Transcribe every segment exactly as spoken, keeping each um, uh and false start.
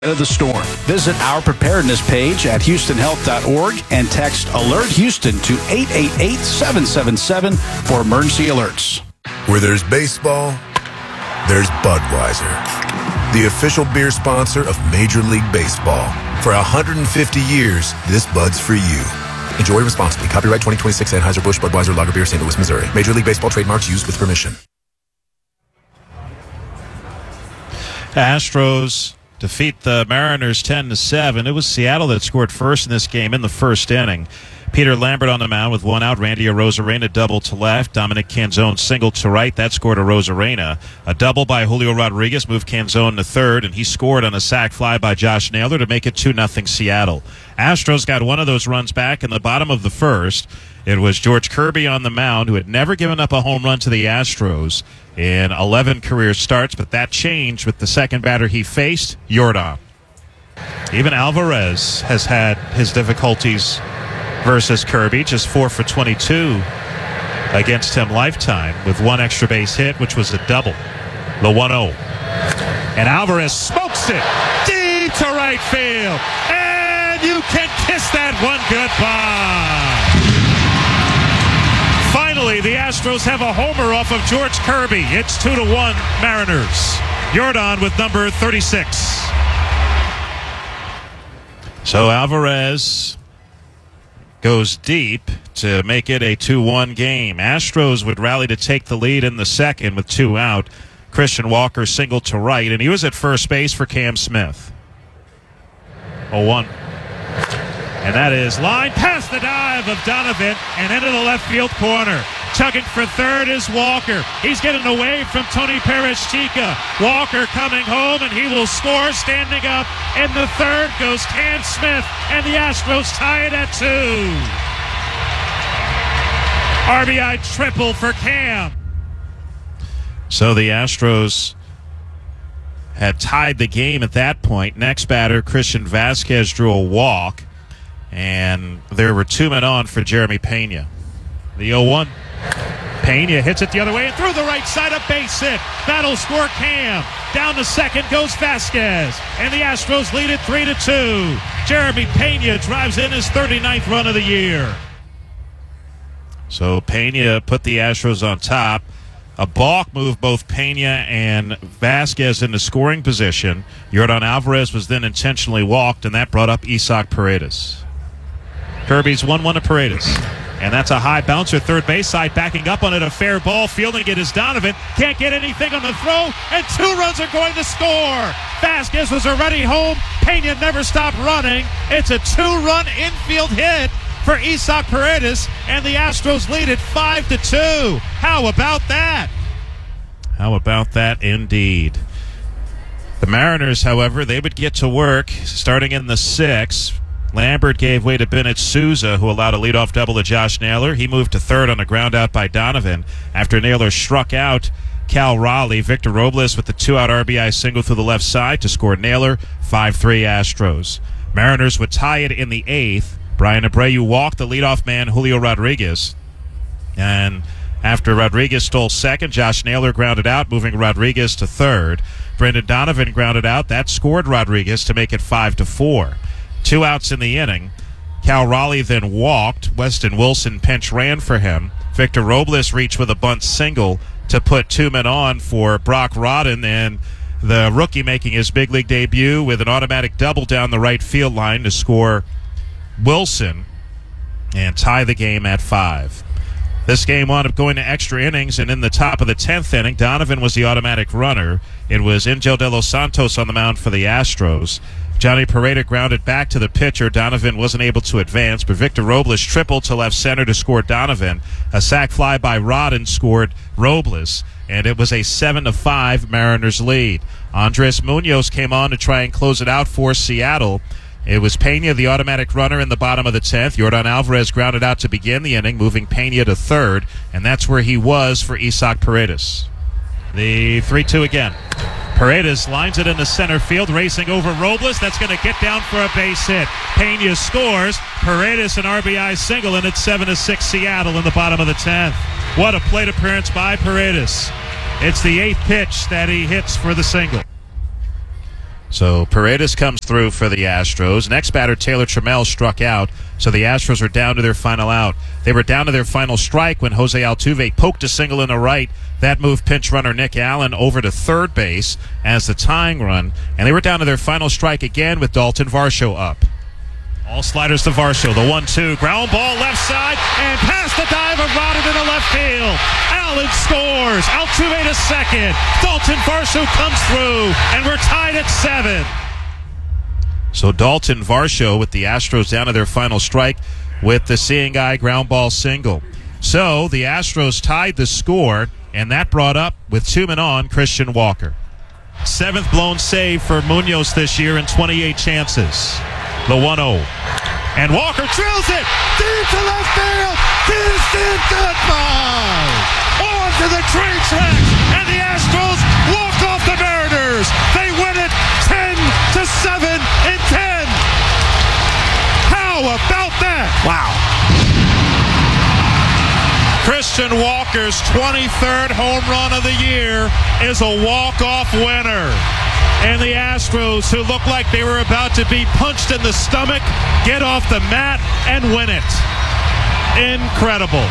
of the storm. Visit our preparedness page at houston health dot org and text Alert Houston to eight eight eight, seven seven seven for emergency alerts. Where there's baseball, there's Budweiser, the official beer sponsor of Major League Baseball. For one hundred fifty years, this Bud's for you. Enjoy responsibly. Copyright twenty twenty-six Anheuser-Busch Budweiser Lager Beer, Saint Louis, Missouri. Major League Baseball trademarks used with permission. Astros defeat the Mariners ten to seven. It was Seattle that scored first in this game in the first inning. Peter Lambert on the mound with one out. Randy Arozarena double to left. Dominic Canzone single to right. That scored Arozarena. A double by Julio Rodriguez moved Canzone to third, and he scored on a sac fly by Josh Naylor to make it two nothing Seattle. Astros got one of those runs back in the bottom of the first. It was George Kirby on the mound, who had never given up a home run to the Astros in eleven career starts, but that changed with the second batter he faced, Yordan. Even Alvarez has had his difficulties versus Kirby, just four for twenty-two against him lifetime with one extra base hit, which was a double, the one oh. And Alvarez smokes it deep to right field, and you can kiss that one goodbye. Finally, the Astros have a homer off of George Kirby. It's two to one Mariners. Yordan with number thirty-six. So Alvarez goes deep to make it a two one game. Astros would rally to take the lead in the second with two out. Christian Walker single to right, and he was at first base for Cam Smith. oh one. And that is line past the dive of Donovan and into the left field corner. Chugging for third is Walker. He's getting away from Tony Perez-Chica. Walker coming home, and he will score standing up. In the third goes Cam Smith, and the Astros tie it at two. R B I triple for Cam. So the Astros had tied the game at that point. Next batter, Christian Vasquez, drew a walk. And there were two men on for Jeremy Pena. The oh one. Pena hits it the other way and through the right side, a base hit. That'll score Cam. Down to second goes Vasquez. And the Astros lead it three to two. Jeremy Pena drives in his thirty-ninth run of the year. So Pena put the Astros on top. A balk moved both Pena and Vasquez into scoring position. Yordan Alvarez was then intentionally walked, and that brought up Isaac Paredes. Kirby's one one to Paredes. And that's a high bouncer, third base side, backing up on it, a fair ball. Fielding it is Donovan. Can't get anything on the throw, and two runs are going to score. Vasquez was already home. Pena never stopped running. It's a two-run infield hit for Isaac Paredes, and the Astros lead it five to two. How about that? How about that indeed? The Mariners, however, they would get to work starting in the sixth. Lambert gave way to Bennett Souza, who allowed a leadoff double to Josh Naylor. He moved to third on a ground out by Donovan after Naylor struck out Cal Raleigh. Victor Robles with the two-out R B I single through the left side to score Naylor. five three Astros. Mariners would tie it in the eighth. Brian Abreu walked the leadoff man, Julio Rodriguez. And after Rodriguez stole second, Josh Naylor grounded out, moving Rodriguez to third. Brendan Donovan grounded out. That scored Rodriguez to make it five to four. Two outs in the inning. Cal Raleigh then walked. Weston Wilson pinch ran for him. Victor Robles reached with a bunt single to put two men on for Brock Rodden, and the rookie making his big league debut with an automatic double down the right field line to score Wilson and tie the game at five. This game wound up going to extra innings, and in the top of the tenth inning, Donovan was the automatic runner. It was Angel De Los Santos on the mound for the Astros. Johnny Pareda grounded back to the pitcher. Donovan wasn't able to advance, but Victor Robles tripled to left center to score Donovan. A sac fly by Rodden scored Robles, and it was a seven to five Mariners lead. Andres Munoz came on to try and close it out for Seattle. It was Pena, the automatic runner, in the bottom of the tenth. Yordan Alvarez grounded out to begin the inning, moving Pena to third, and that's where he was for Isaac Paredes. The three two again. Paredes lines it into center field, racing over Robles. That's going to get down for a base hit. Pena scores. Paredes an R B I single, and it's seven to six Seattle in the bottom of the tenth. What a plate appearance by Paredes. It's the eighth pitch that he hits for the single. So Paredes comes through for the Astros. Next batter, Taylor Trammell, struck out. So the Astros are down to their final out. They were down to their final strike when Jose Altuve poked a single in the right. That moved pinch runner Nick Allen over to third base as the tying run. And they were down to their final strike again with Dalton Varsho up. All sliders to Varsho. The one two. Ground ball left side. And past the dive of Rodden into left field. Allen scores. Altuve to second. Dalton Varsho comes through. And we're tied at seven. So Dalton Varsho with the Astros down to their final strike with the seeing eye ground ball single. So the Astros tied the score. And that brought up, with two men on, Christian Walker. Seventh blown save for Munoz this year in twenty-eight chances. The one oh. And Walker drills it deep to left field. Distant goodbye. On to the train tracks. And the Astros walk off the Mariners. They win it ten to seven in ten. How about that? Wow. Christian Walker's twenty-third home run of the year is a walk-off winner. And the Astros, who look like they were about to be punched in the stomach, get off the mat and win it. Incredible.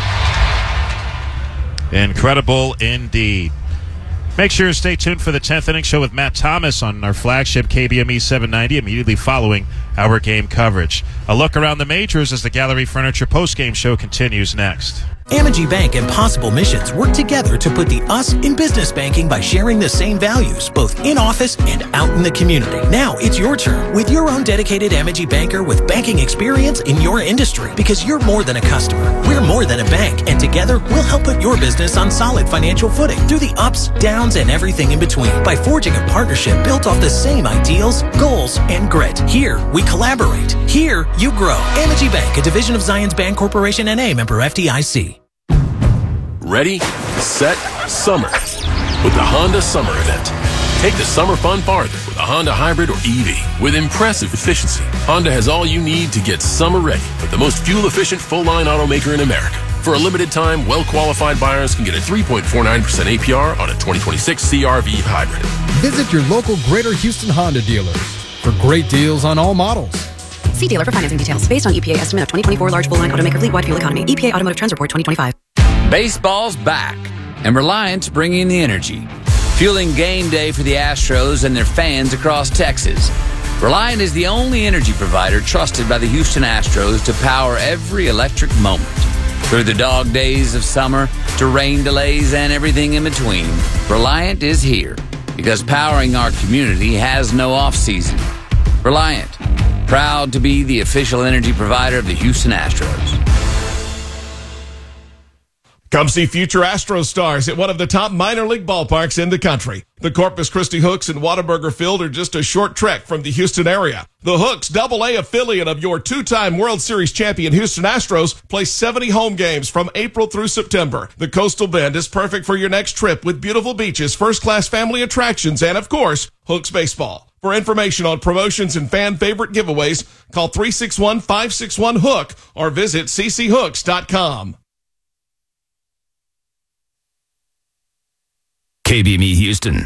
Incredible indeed. Make sure to stay tuned for the tenth inning show with Matt Thomas on our flagship K B M E seven ninety immediately following our game coverage. A look around the majors as the Gallery Furniture postgame show continues next. Amegy Bank and Possible Missions work together to put the us in business banking by sharing the same values, both in office and out in the community. Now it's your turn with your own dedicated Amegy banker with banking experience in your industry. Because you're more than a customer. We're more than a bank. And together, we'll help put your business on solid financial footing through the ups, downs, and everything in between by forging a partnership built off the same ideals, goals, and grit. Here, we collaborate. Here, you grow. Amegy Bank, a division of Zions Bank Corporation N A, member F D I C. Ready, set, summer with the Honda Summer Event. Take the summer fun farther with a Honda Hybrid or E V. With impressive efficiency, Honda has all you need to get summer ready with the most fuel-efficient full-line automaker in America. For a limited time, well-qualified buyers can get a three point four nine percent A P R on a twenty twenty-six C R V Hybrid. Visit your local Greater Houston Honda dealers for great deals on all models. See dealer for financing details. Based on E P A estimate of twenty twenty-four large full-line automaker fleet-wide fuel economy. E P A Automotive Trends Report twenty twenty-five. Baseball's back, and Reliant's bringing the energy, fueling game day for the Astros and their fans across Texas. Reliant is the only energy provider trusted by the Houston Astros to power every electric moment. Through the dog days of summer to rain delays and everything in between, Reliant is here because powering our community has no off-season. Reliant, proud to be the official energy provider of the Houston Astros. Come see future Astros stars at one of the top minor league ballparks in the country. The Corpus Christi Hooks and Whataburger Field are just a short trek from the Houston area. The Hooks, double A affiliate of your two-time World Series champion Houston Astros, play seventy home games from April through September. The Coastal Bend is perfect for your next trip with beautiful beaches, first-class family attractions, and, of course, Hooks baseball. For information on promotions and fan favorite giveaways, call three six one, five six one, HOOK or visit c c hooks dot com. K B M E Houston.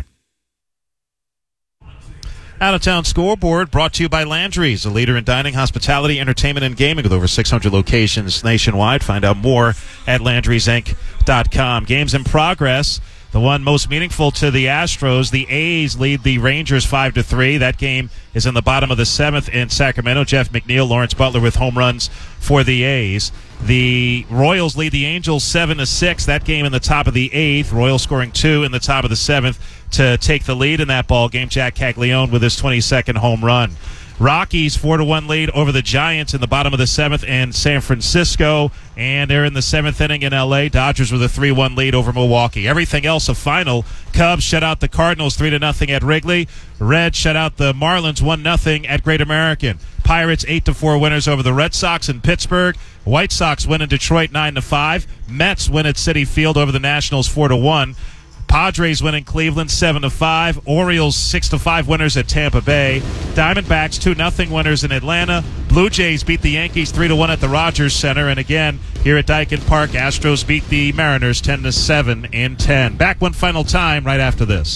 Out-of-town scoreboard brought to you by Landry's, a leader in dining, hospitality, entertainment, and gaming with over six hundred locations nationwide. Find out more at landrys inc dot com. Games in progress. The one most meaningful to the Astros, the A's lead the Rangers five to three. That game is in the bottom of the seventh in Sacramento. Jeff McNeil, Lawrence Butler with home runs for the A's. The Royals lead the Angels seven to six. That game in the top of the eighth. Royals scoring two in the top of the seventh to take the lead in that ball game. Jack Caglione with his twenty-second home run. Rockies four to one lead over the Giants in the bottom of the seventh in San Francisco, and they're in the seventh inning in L A. Dodgers with a three one lead over Milwaukee. Everything else a final. Cubs shut out the Cardinals three to nothing at Wrigley. Reds shut out the Marlins one nothing at Great American. Pirates eight to four winners over the Red Sox in Pittsburgh. White Sox win in Detroit nine to five. Mets win at Citi Field over the Nationals four to one. Padres win in Cleveland seven to five. Orioles six to five winners at Tampa Bay. Diamondbacks two nothing winners in Atlanta. Blue Jays beat the Yankees three to one at the Rogers Center. And again, here at Daikin Park, Astros beat the Mariners ten to seven in ten. Back one final time right after this.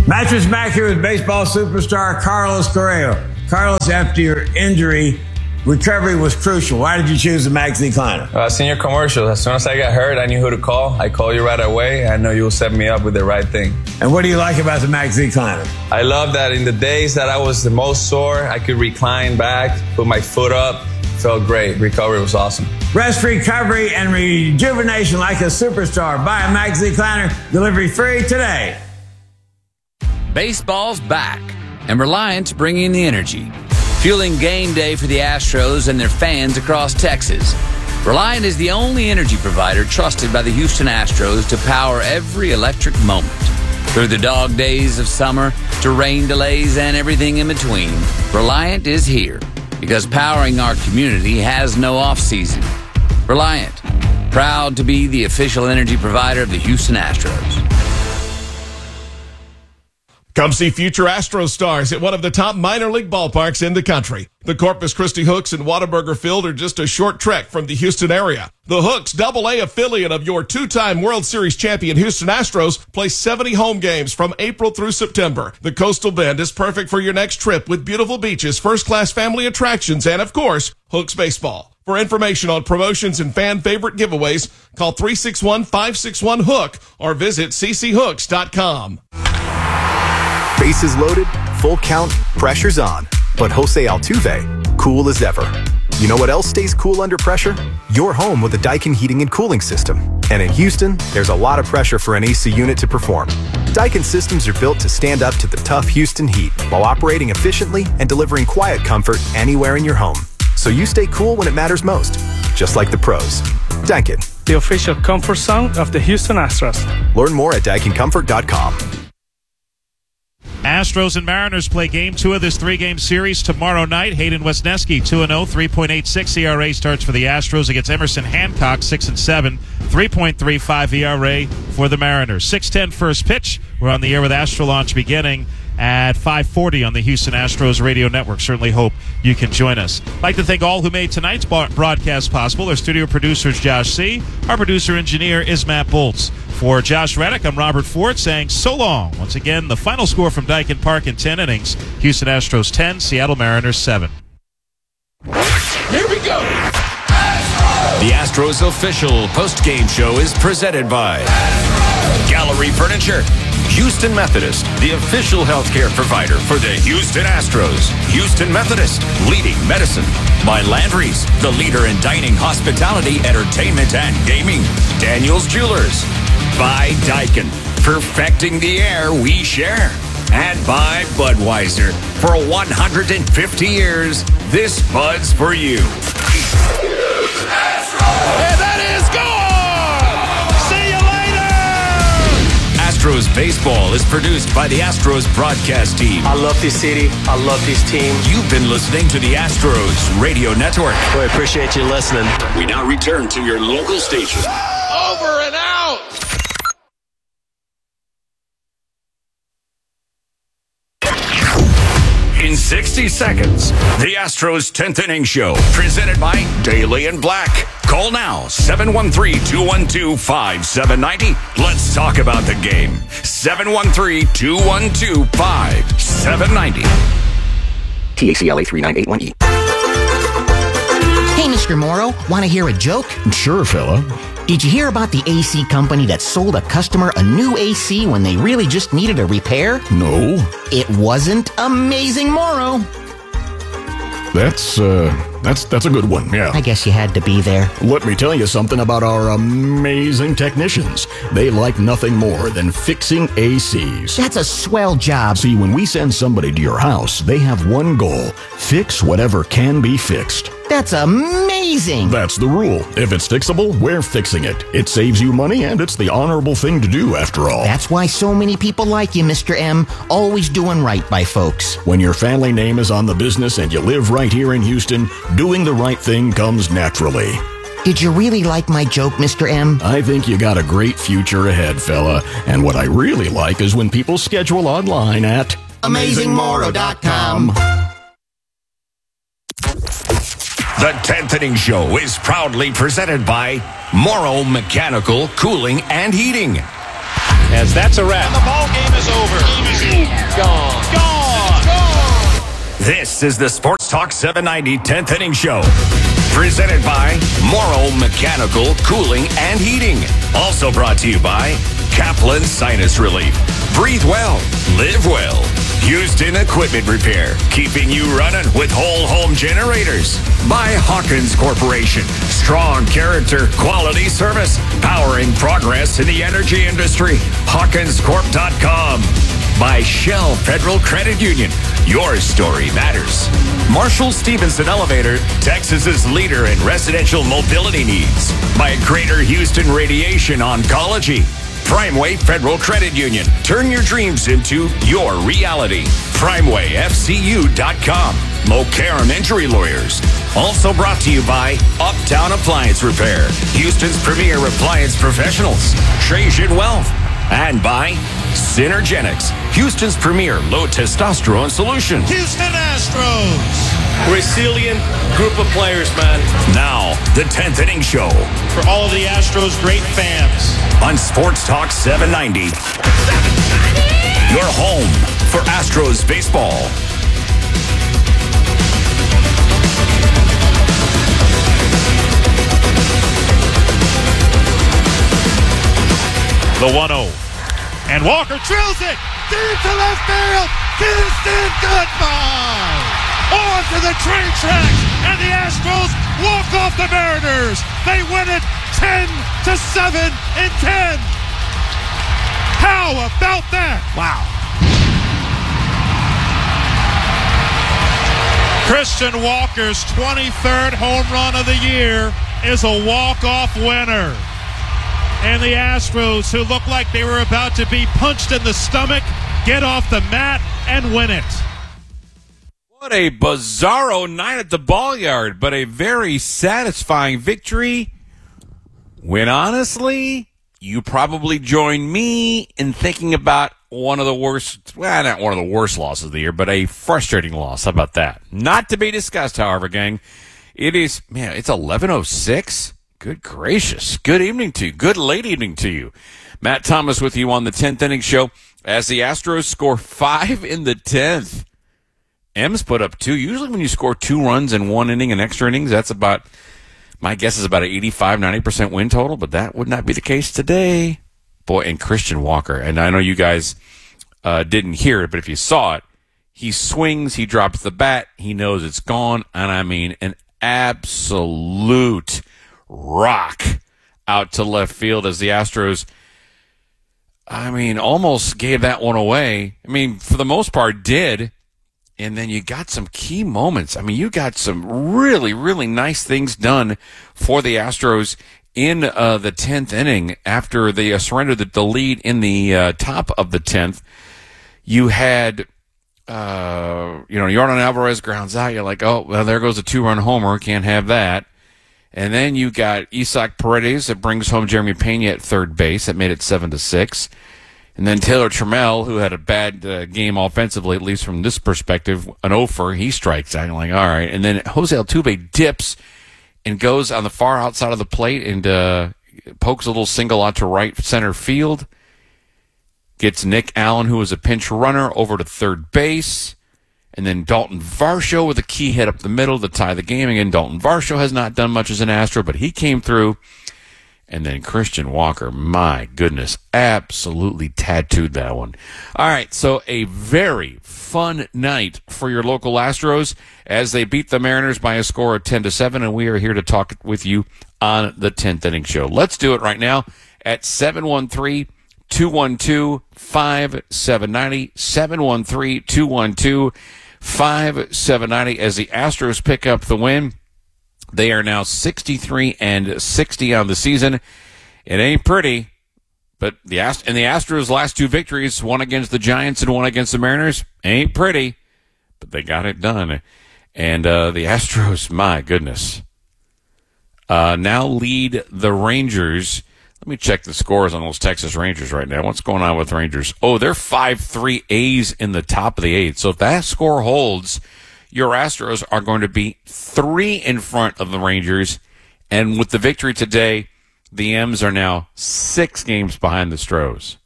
Mattress back here with baseball superstar Carlos Correa. Carlos, after your injury, recovery was crucial. Why did you choose the Max Decliner? Uh, seen your commercial. As soon as I got hurt, I knew who to call. I called you right away. I know you'll set me up with the right thing. And what do you like about the Max Decliner? I love that in the days that I was the most sore, I could recline back, put my foot up. Felt great. Recovery was awesome. Rest, recovery, and rejuvenation like a superstar. Buy a Max Decliner. Delivery free today. Baseball's back, and Reliant's bringing the energy. Fueling game day for the Astros and their fans across Texas. Reliant is the only energy provider trusted by the Houston Astros to power every electric moment. Through the dog days of summer to rain delays and everything in between, Reliant is here because powering our community has no off-season. Reliant, proud to be the official energy provider of the Houston Astros. Come see future Astros stars at one of the top minor league ballparks in the country. The Corpus Christi Hooks and Whataburger Field are just a short trek from the Houston area. The Hooks, double A affiliate of your two-time World Series champion Houston Astros, play seventy home games from April through September. The Coastal Bend is perfect for your next trip with beautiful beaches, first-class family attractions, and, of course, Hooks baseball. For information on promotions and fan favorite giveaways, call three six one, five six one, HOOK or visit c c hooks dot com. Bases loaded, full count, pressure's on. But Jose Altuve, cool as ever. You know what else stays cool under pressure? Your home with a Daikin heating and cooling system. And in Houston, there's a lot of pressure for an A C unit to perform. Daikin systems are built to stand up to the tough Houston heat while operating efficiently and delivering quiet comfort anywhere in your home. So you stay cool when it matters most, just like the pros. Daikin, the official comfort zone of the Houston Astros. Learn more at daikin comfort dot com. Astros and Mariners play game two of this three-game series tomorrow night. Hayden Wesneski, two and oh, three point eight six E R A starts for the Astros against Emerson Hancock, six and seven, three point three five E R A for the Mariners. six ten first pitch. We're on the air with Astro Launch beginning at five forty on the Houston Astros radio network. Certainly hope you can join us. I'd like to thank all who made tonight's broadcast possible. Our studio producer is Josh C. Our producer-engineer is Matt Bolts. For Josh Reddick, I'm Robert Ford saying so long. Once again, the final score from Daikin Park in ten innings. Houston Astros ten, Seattle Mariners seven. Here we go. Astros! The Astros official post-game show is presented by Astros! Gallery Furniture. Houston Methodist, the official healthcare provider for the Houston Astros. Houston Methodist, leading medicine. By Landry's, the leader in dining, hospitality, entertainment, and gaming. Daniel's Jewelers. By Daikin, perfecting the air we share. And by Budweiser, for one hundred fifty years, this Bud's for you. And that is gone! See you later! Astros Baseball is produced by the Astros broadcast team. I love this city. I love this team. You've been listening to the Astros Radio Network. We appreciate you listening. We now return to your local station. Over and out! In sixty seconds, the Astros tenth Inning Show, presented by Daly and Black. Call now, seven one three, two one two, five seven nine zero. Let's talk about the game. seven one three, two one two, five seven nine zero. T A C L A three nine eight one E. Hey, Mister Morrow, want to hear a joke? Sure, fella. Did you hear about the A C company that sold a customer a new A C when they really just needed a repair? No. It wasn't Amazing Morrow. That's, uh, that's, that's a good one, yeah. I guess you had to be there. Let me tell you something about our amazing technicians. They like nothing more than fixing A Cs. That's a swell job. See, when we send somebody to your house, they have one goal. Fix whatever can be fixed. That's amazing. That's the rule. If it's fixable, we're fixing it. It saves you money, and it's the honorable thing to do, after all. That's why so many people like you, Mister M. Always doing right by folks. When your family name is on the business and you live right here in Houston, doing the right thing comes naturally. Did you really like my joke, Mister M? I think you got a great future ahead, fella. And what I really like is when people schedule online at amazing morrow dot com. The tenth Inning Show is proudly presented by Morrow Mechanical Cooling and Heating. as that's a wrap. And the ball game is over. Gone. Gone. Gone. This is the Sports Talk seven ninety tenth Inning Show. Presented by Morrow Mechanical Cooling and Heating. Also brought to you by Kaplan Sinus Relief. Breathe well. Live well. Houston Equipment Repair. Keeping you running with whole home generators. By Hawkins Corporation. Strong character, quality service. Powering progress in the energy industry. Hawkins Corp dot com. By Shell Federal Credit Union. Your story matters. Marshall Stevenson Elevator, Texas's leader in residential mobility needs. By Greater Houston Radiation Oncology. Primeway Federal Credit Union. Turn your dreams into your reality. Primeway F C U dot com. Mokaram Injury Lawyers. Also brought to you by Uptown Appliance Repair. Houston's premier appliance professionals. Trajan Wealth. And by Synergenics, Houston's premier low testosterone solution. Houston Astros. Resilient group of players, man. Now, the tenth Inning Show. For all of the Astros' great fans. On Sports Talk seven ninety. Your home for Astros baseball. The one oh. And Walker drills it deep to left field. Houston, goodbye. On to the train tracks. And the Astros walk off the Mariners. They win it ten to seven in ten. How about that? Wow. Christian Walker's twenty-third home run of the year is a walk-off winner. And the Astros, who look like they were about to be punched in the stomach, get off the mat and win it. What a bizarro night at the Ball-Yard, but a very satisfying victory. When honestly, you probably join me in thinking about one of the worst, well, not one of the worst losses of the year, but a frustrating loss. How about that? Not to be discussed, however, gang. It is, man, it's eleven oh six. Good gracious. Good evening to you. Good late evening to you. Matt Thomas with you on the tenth Inning Show as the Astros score five in the tenth. M's put up two. Usually when you score two runs in one inning and extra innings, that's about, my guess is about an eighty-five, ninety percent win total, but that would not be the case today. Boy, and Christian Walker, and I know you guys uh, didn't hear it, but if you saw it, he swings, he drops the bat, he knows it's gone, and I mean an absolute rock out to left field as the Astros, I mean, almost gave that one away. I mean, for the most part, did. And then you got some key moments. I mean, you got some really, really nice things done for the Astros in uh, the tenth inning after they uh, surrendered the, the lead in the uh, top of the tenth. You had, uh, you know, Yordan Alvarez grounds out. You're like, oh, well, there goes a two-run homer. Can't have that. And then you got Isaac Paredes that brings home Jeremy Pena at third base. That made it seven to six. And then Taylor Trammell, who had a bad uh, game offensively, at least from this perspective, an offer, he strikes out. I'm like, all right. And then Jose Altuve dips and goes on the far outside of the plate and uh, pokes a little single out to right center field. Gets Nick Allen, who was a pinch runner, over to third base. And then Dalton Varsho with a key hit up the middle to tie the game. Again, Dalton Varsho has not done much as an Astro, but he came through. And then Christian Walker, my goodness, absolutely tattooed that one. All right, so a very fun night for your local Astros as they beat the Mariners by a score of ten to seven, and we are here to talk with you on the tenth Inning Show. Let's do it right now at seven one three, two one two, five seven nine zero, seven one three, two one two, five seven nine zero as the Astros pick up the win. They are now sixty-three and sixty on the season. It ain't pretty, but the Ast- and the Astros' last two victories, one against the Giants and one against the Mariners, ain't pretty, but they got it done. And uh, the Astros, my goodness, uh, now lead the Rangers. Let me check the scores on those Texas Rangers right now. What's going on with Rangers? Oh, they're five three A's in the top of the eighth. So if that score holds, your Astros are going to be three in front of the Rangers. And with the victory today, the M's are now six games behind the Stros.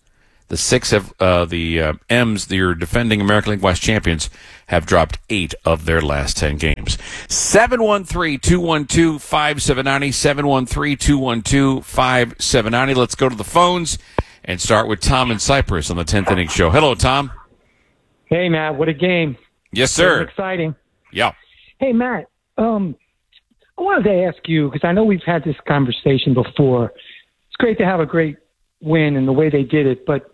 The six have uh, the uh, M's, your defending American League West champions, have dropped eight of their last ten games. seven one three, two one two, five seven nine zero, seven one three, two one two, five seven nine zero. Let's go to the phones and start with Tom in Cyprus on the tenth Inning Show. Hello, Tom. Hey, Matt. What a game. Yes, sir. It was exciting. Yeah. Hey, Matt. Um, I wanted to ask you, because I know we've had this conversation before. It's great to have a great win and the way they did it, but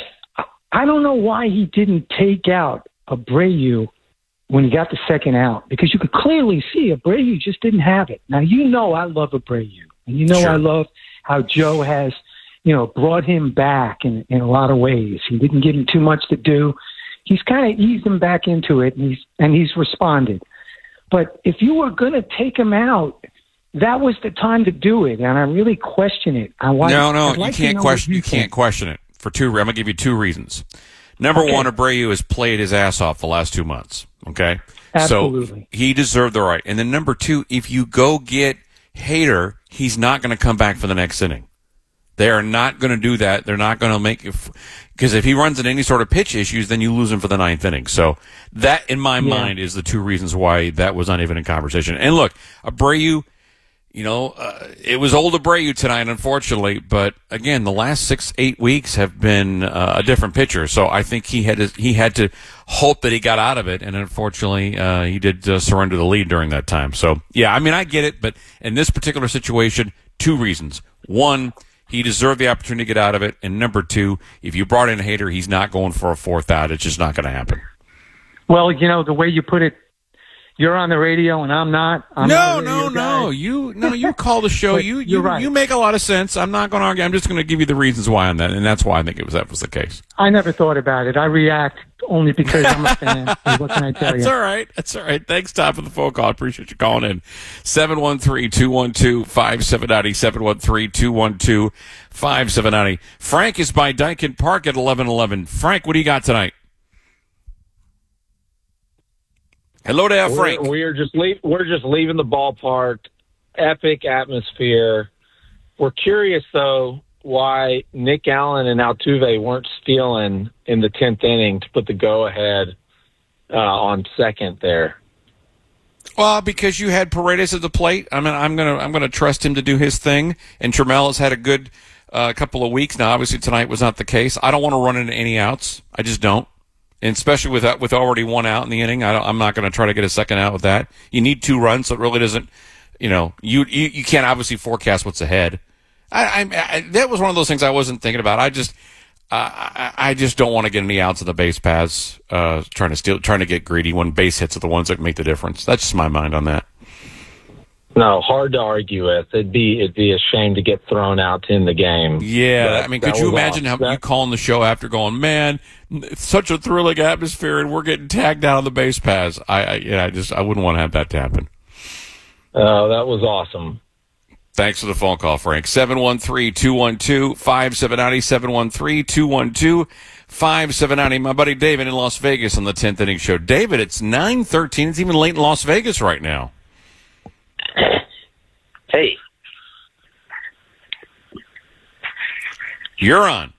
I don't know why he didn't take out Abreu when he got the second out, because you could clearly see Abreu just didn't have it. Now, you know I love Abreu, and you know Sure. I love how Joe has, you know, brought him back in, in a lot of ways. He didn't give him too much to do. He's kind of eased him back into it, and he's and he's responded. But if you were going to take him out, that was the time to do it, and I really question it. I like, No, no, I'd like you to can't know question. what You think. can't question it for two. I'm gonna give you two reasons. Number Okay. one, Abreu has played his ass off the last two months. Okay, Absolutely. So he deserved the right. And then number two, if you go get Hader, he's not going to come back for the next inning. They are not going to do that. They're not going to make it because if he runs into any sort of pitch issues, then you lose him for the ninth inning. So that, in my Yeah. mind, is the two reasons why that was not even in conversation. And look, Abreu. You know, uh, it was old Abreu tonight, unfortunately. But again, the last six, eight weeks have been uh, a different pitcher. So I think he had to, he had to hope that he got out of it, and unfortunately, uh, he did uh, surrender the lead during that time. So yeah, I mean, I get it, but in this particular situation, two reasons: one, he deserved the opportunity to get out of it, and number two, if you brought in a Hader, he's not going for a fourth out. It's just not going to happen. Well, you know, the way you put it, you're on the radio and I'm not. I'm no, not a no, radio no. guy. You no, you call the show. But you you're you, right. you make a lot of sense. I'm not going to argue. I'm just going to give you the reasons why on that, and that's why I think it was that was the case. I never thought about it. I react only because I'm a fan. So what can I tell That's you? all right. That's all right. Thanks, Tom, for the phone call. I appreciate you calling in. seven one three, two one two, five seven nine zero, seven one three, two one two, five seven nine zero. Frank is by Dyken Park at eleven eleven. Frank, what do you got tonight? Hello there, Frank. We're, we're just leave, we're just leaving the ballpark. Epic atmosphere. We're curious though why Nick Allen and Altuve weren't stealing in the tenth inning to put the go ahead uh, on second there. Well, because you had Paredes at the plate. I mean, I'm gonna I'm gonna trust him to do his thing. And Trammell has had a good uh, couple of weeks now. Obviously, tonight was not the case. I don't want to run into any outs. I just don't. And especially with with already one out in the inning, I don't, I'm not going to try to get a second out with that. You need two runs, so it really doesn't. You know, you you, you can't obviously forecast what's ahead. I, I, I that was one of those things I wasn't thinking about. I just uh, I, I just don't want to get any outs of the base paths, uh, trying to steal, trying to get greedy when base hits are the ones that make the difference. That's just my mind on that. No, hard to argue with. It'd be it'd be a shame to get thrown out in the game. Yeah, But I mean, that could you was imagine how awesome. you calling the show after going, man, it's such a thrilling atmosphere, and we're getting tagged down on the base paths. I, I yeah, I just I wouldn't want to have that to happen. Oh, that was awesome. Thanks for the phone call, Frank. seven one three, two one two, five seven nine zero, seven one three, two one two, five seven nine zero. My buddy David in Las Vegas on the tenth Inning Show. David, it's nine thirteen. It's even late in Las Vegas right now. Hey. You're on.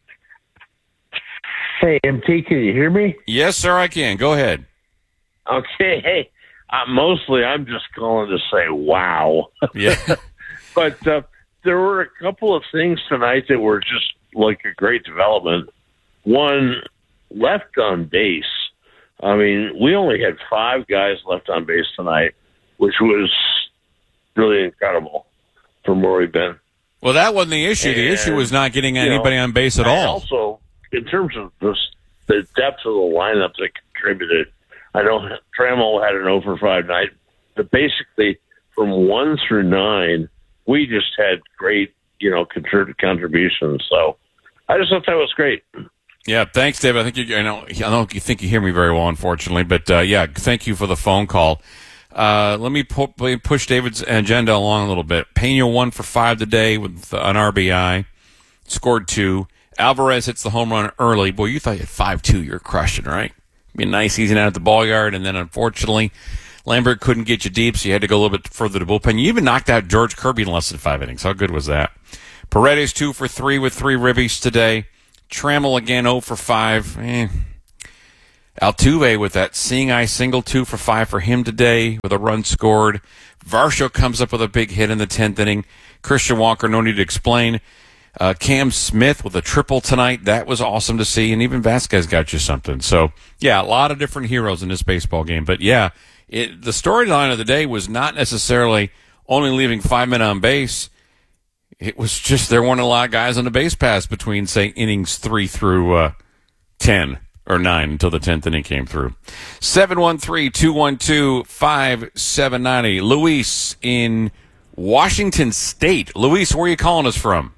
Hey, M T, can you hear me? Yes, sir, I can. Go ahead. Okay, hey. Uh, mostly I'm just calling to say wow. Yeah. But uh, there were a couple of things tonight that were just like a great development. One, left on base. I mean, we only had five guys left on base tonight, which was really incredible from where we've been. Well, that wasn't the issue. The And, issue was not getting you know, anybody on base at and all. Also, in terms of this, the depth of the lineup that contributed, I know Trammell had an oh for five night, but basically from one through nine, we just had great, you know, contrib- contributions. So I just thought that was great. Yeah, thanks, David. I think you, I know, I don't you think you hear me very well, unfortunately, but uh, yeah, thank you for the phone call. Uh, let me pu- let me push David's agenda along a little bit. Pena one for five today with an R B I, scored two. Alvarez hits the home run early. Boy, you thought you had five two. You're crushing, right? Be a nice easy out at the ball yard, and then unfortunately, Lambert couldn't get you deep, so you had to go a little bit further to bullpen. You even knocked out George Kirby in less than five innings. How good was that? Paredes two for three with three ribbies today. Trammell again oh for five. Eh. Altuve with that seeing eye single, two for five for him today with a run scored. Varsho comes up with a big hit in the tenth inning. Christian Walker, no need to explain. Uh, Cam Smith with a triple tonight. That was awesome to see. And even Vasquez got you something. So, yeah, a lot of different heroes in this baseball game. But, yeah, it, the storyline of the day was not necessarily only leaving five men on base. It was just there weren't a lot of guys on the base pass between, say, innings three through uh, ten or nine until the tenth inning came through. seven one three, two one two, five seven nine zero. Luis in Washington State. Luis, where are you calling us from?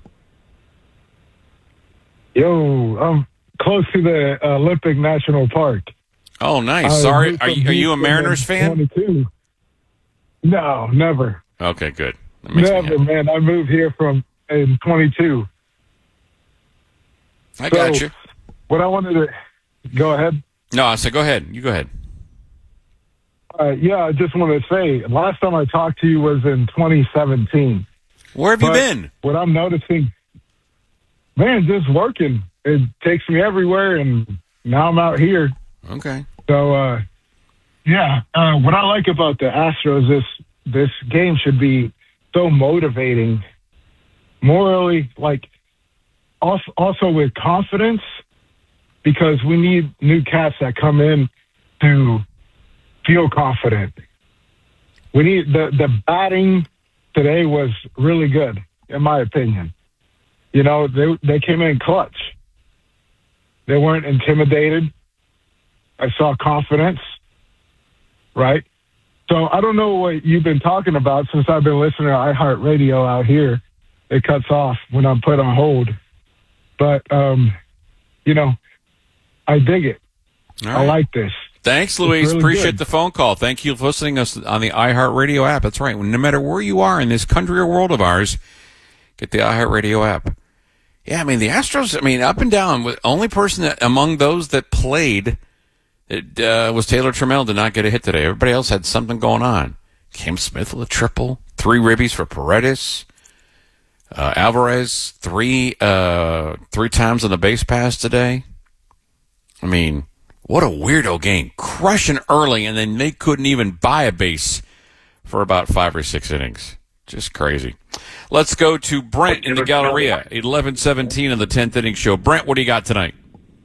Yo, I'm close to the Olympic National Park. Oh, nice. Sorry, are you, are you a Mariners fan? twenty-two. No, never. Okay, good. That makes me Never, happy. man. I moved here from in twenty-two. I So, got you. What I wanted to go ahead. No, I said go ahead. You go ahead. Uh, yeah, I just wanted to say, last time I talked to you was in twenty seventeen. Where have you But been? What I'm noticing, man, just working. It takes me everywhere, and now I'm out here. Okay. So, uh, yeah, uh, what I like about the Astros, this this game should be so motivating, morally, like also, also with confidence, because we need new cats that come in to feel confident. We need the the batting today was really good, in my opinion. You know, they they came in clutch. They weren't intimidated. I saw confidence, right? So I don't know what you've been talking about since I've been listening to iHeartRadio out here. It cuts off when I'm put on hold. But, um, you know, I dig it. All I right. like this. Thanks, Luis. really Appreciate good. the phone call. Thank you for listening to us on the iHeartRadio app. That's right. No matter where you are in this country or world of ours, get the iHeartRadio app. Yeah, I mean, the Astros, I mean, up and down, the only person that, among those that played it, uh, was Taylor Trammell, did not get a hit today. Everybody else had something going on. Cam Smith with a triple, three ribbies for Paredes. Uh, Alvarez, three uh, three times on the base pass today. I mean, what a weirdo game. Crushing early, and then they couldn't even buy a base for about five or six innings. Just crazy. Let's go to Brent in the Galleria, eleven seventeen in the tenth inning show. Brent, what do you got tonight?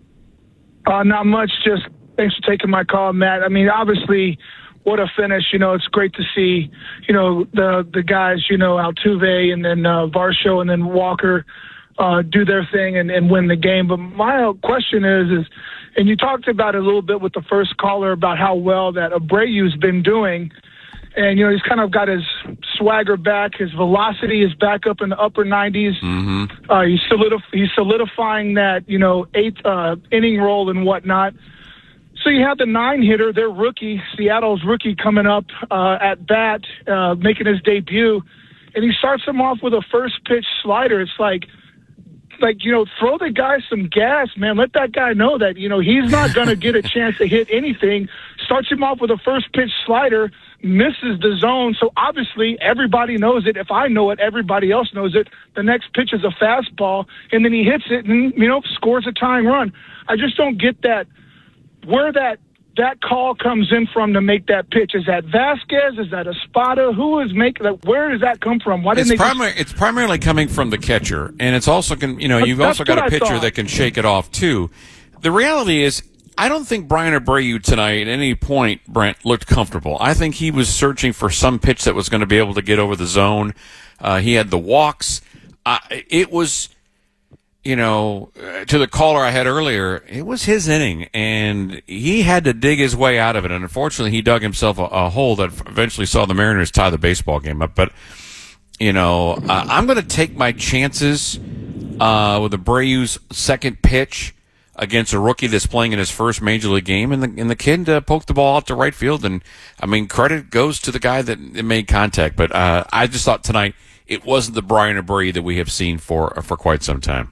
Uh, not much. Just thanks for taking my call, Matt. I mean, obviously, what a finish. You know, it's great to see, you know, the the guys, you know, Altuve and then uh, Varsho and then Walker uh, do their thing and, and win the game. But my question is, is, and you talked about it a little bit with the first caller about how well that Abreu's been doing. And, you know, he's kind of got his swagger back. His velocity is back up in the upper nineties. Mm-hmm. Uh, he's, solidif- he's solidifying that, you know, eighth uh, inning role and whatnot. So you have the nine-hitter, their rookie, Seattle's rookie coming up uh, at bat, uh, making his debut. And he starts him off with a first-pitch slider. It's like, like, you know, throw the guy some gas, man. Let that guy know that, you know, he's not going to get a chance to hit anything. Starts him off with a first-pitch slider, misses the zone. So obviously everybody knows it. If I know it, everybody else knows it. The next pitch is a fastball, and then he hits it and, you know, scores a tying run. I just don't get that, where that that call comes in from to make that pitch. Is that Vasquez? Is that Espada? Who is making that? Where does that come from? Why didn't It's, they primar- just... it's primarily coming from the catcher, and it's also, can, you know, But you've that's also got what a I pitcher thought. that can shake it off, too. The reality is, I don't think Brian Abreu tonight at any point, Brent, looked comfortable. I think he was searching for some pitch that was going to be able to get over the zone. Uh, he had the walks. Uh, it was, you know, uh, to the caller I had earlier, it was his inning, and he had to dig his way out of it. And unfortunately, he dug himself a, a hole that eventually saw the Mariners tie the baseball game up. But, you know, uh, I'm going to take my chances uh, with Abreu's second pitch against a rookie that's playing in his first major league game, and the and the kid uh, poked the ball out to right field. And I mean, credit goes to the guy that made contact. But uh, I just thought tonight it wasn't the Brian Abreu that we have seen for for quite some time.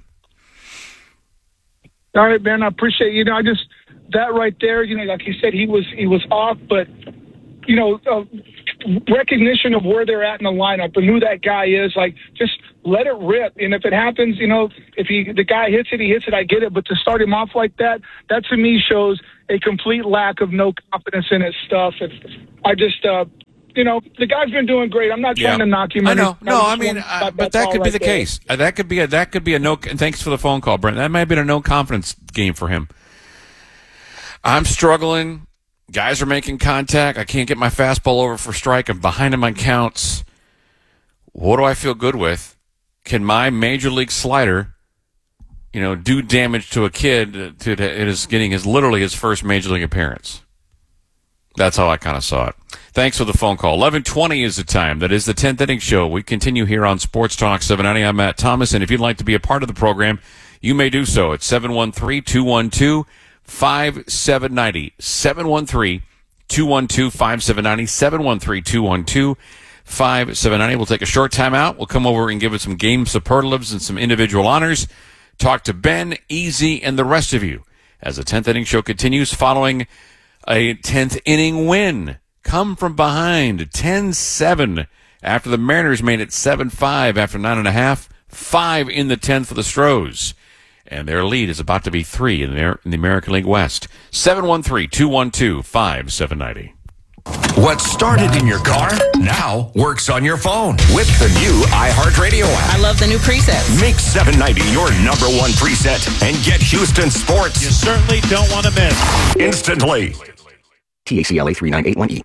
All right, man, I appreciate you. You know, I just, that right there, you know, like you said, he was he was off, but, you know, uh, recognition of where they're at in the lineup and who that guy is, like, just let it rip. And if it happens, you know, if he, the guy hits it, he hits it, I get it. But to start him off like that, that to me shows a complete lack of no confidence in his stuff. And I just, uh, you know, the guy's been doing great. I'm not trying Yeah. to knock him. I know. I No, I just mean, want- uh, that- but that's that could all be right the there. case. Uh, that could be a that could be a no. And thanks for the phone call, Brent. That might have been a no confidence game for him. I'm struggling. Guys are making contact. I can't get my fastball over for strike. I'm behind him on counts. What do I feel good with? Can my major league slider, you know, do damage to a kid to, to it is getting his literally his first major league appearance? That's how I kind of saw it. Thanks for the phone call. eleven twenty is the time. That is the tenth Inning Show. We continue here on Sports Talk seven ninety. I'm Matt Thomas, and if you'd like to be a part of the program, you may do so at seven one three, two one two, five seven nine zero. seven one three, two one two, five seven nine zero. seven one three, two one two, five seven nine zero. We'll take a short time out. We'll come over and give it some game superlatives and some individual honors. Talk to Ben, Easy, and the rest of you as the tenth Inning Show continues following a tenth inning win. Come from behind, ten seven, after the Mariners made it seven five after nine and a half. Five in the tenth for the Stros. And their lead is about to be three in the, in the American League West. seven one three, two one two, five seven nine zero. What started in your car now works on your phone with the new iHeartRadio app. I love the new presets. Make seven ninety your number one preset and get Houston sports. You certainly don't want to miss. Instantly. T A C L A three nine eight one E.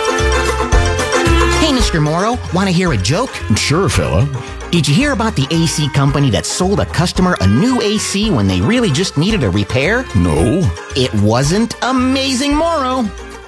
Hey, Mister Morrow, want to hear a joke? Sure, fella. Did you hear about the A C company that sold a customer a new A C when they really just needed a repair? No. It wasn't Amazing Morrow.